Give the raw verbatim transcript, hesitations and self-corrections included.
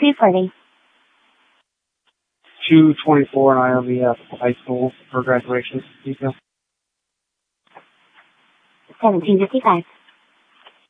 reporting. two twenty-four in I O V F High School for graduation detail. seventeen fifty-five.